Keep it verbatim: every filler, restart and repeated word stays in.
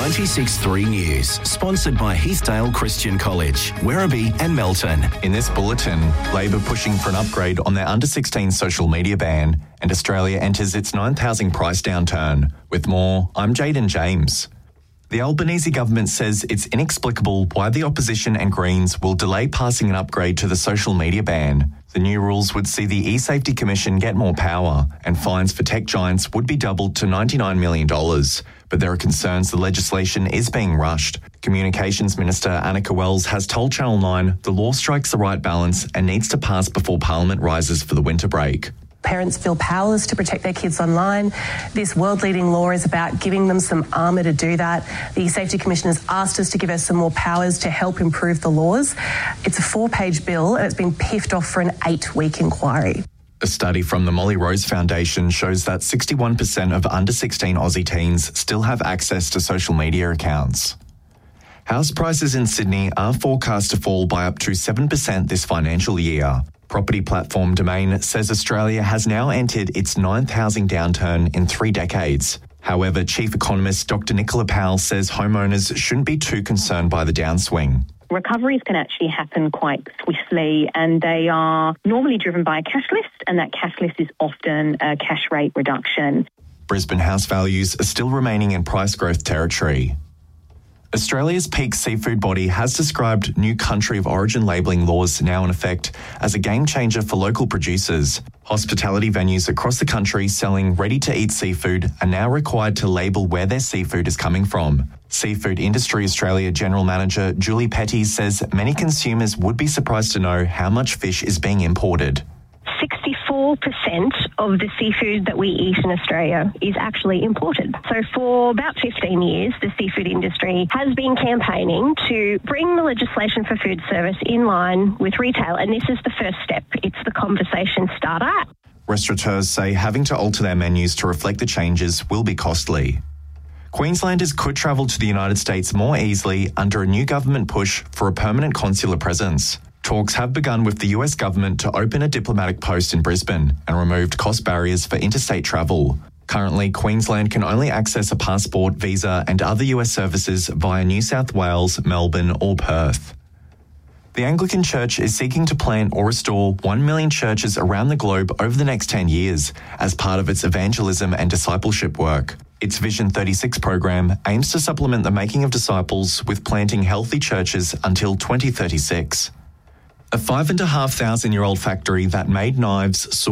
ninety-six point three News, sponsored by Heathdale Christian College, Werribee and Melton. In this bulletin, Labor pushing for an upgrade on their under sixteen social media ban, and Australia enters its ninth housing price downturn. With more, I'm Jaden James. The Albanese government says it's inexplicable why the opposition and Greens will delay passing an upgrade to the social media ban. The new rules would see the eSafety Commission get more power, and fines for tech giants would be doubled to ninety-nine million dollars. But there are concerns the legislation is being rushed. Communications Minister Annika Wells has told Channel nine the law strikes the right balance and needs to pass before Parliament rises for the winter break. Parents feel powerless to protect their kids online. This world-leading law is about giving them some armour to do that. The Safety Commission has asked us to give us some more powers to help improve the laws. It's a four-page bill and it's been piffed off for an eight-week inquiry. A study from the Molly Rose Foundation shows that sixty-one percent of under sixteen Aussie teens still have access to social media accounts. House prices in Sydney are forecast to fall by up to seven percent this financial year. Property platform Domain says Australia has now entered its ninth housing downturn in three decades. However, Chief Economist Doctor Nicola Powell says homeowners shouldn't be too concerned by the downswing. Recoveries can actually happen quite swiftly, and they are normally driven by a cash list, and that cash list is often a cash rate reduction. Brisbane house values are still remaining in price growth territory. Australia's peak seafood body has described new country of origin labelling laws now in effect as a game changer for local producers. Hospitality venues across the country selling ready-to-eat seafood are now required to label where their seafood is coming from. Seafood Industry Australia General Manager Julie Petty says many consumers would be surprised to know how much fish is being imported. sixty-four percent of the seafood that we eat in Australia is actually imported. So for about fifteen years, the seafood industry has been campaigning to bring the legislation for food service in line with retail, and this is the first step. It's the conversation starter. Restaurateurs say having to alter their menus to reflect the changes will be costly. Queenslanders could travel to the United States more easily under a new government push for a permanent consular presence. Talks have begun with the U S government to open a diplomatic post in Brisbane and removed cost barriers for interstate travel. Currently, Queensland can only access a passport, visa and other U S services via New South Wales, Melbourne or Perth. The Anglican Church is seeking to plant or restore one million churches around the globe over the next ten years as part of its evangelism and discipleship work. Its Vision thirty-six program aims to supplement the making of disciples with planting healthy churches until twenty thirty-six. A five and a half thousand year old factory that made knives saw